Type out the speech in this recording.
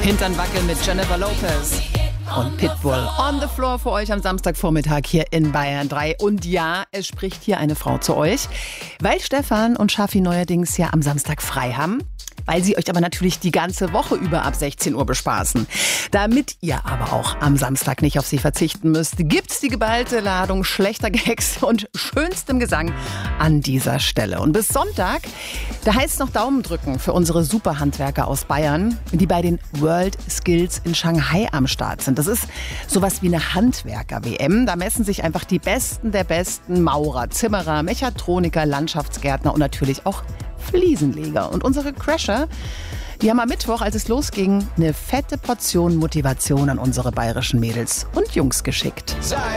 Hintern wackeln mit Jennifer Lopez und Pitbull on the floor für euch am Samstagvormittag hier in Bayern 3. Und ja, es spricht hier eine Frau zu euch, weil Stefan und Schaffi neuerdings ja am Samstag frei haben. Weil sie euch aber natürlich die ganze Woche über ab 16 Uhr bespaßen. Damit ihr aber auch am Samstag nicht auf sie verzichten müsst, gibt's die geballte Ladung schlechter Gags und schönstem Gesang an dieser Stelle. Und bis Sonntag, da heißt es noch Daumen drücken für unsere Superhandwerker aus Bayern, die bei den World Skills in Shanghai am Start sind. Das ist sowas wie eine Handwerker-WM. Da messen sich einfach die Besten der Besten Maurer, Zimmerer, Mechatroniker, Landschaftsgärtner und natürlich auch Fliesenleger. Und unsere Crasher, die haben am Mittwoch, als es losging, eine fette Portion Motivation an unsere bayerischen Mädels und Jungs geschickt.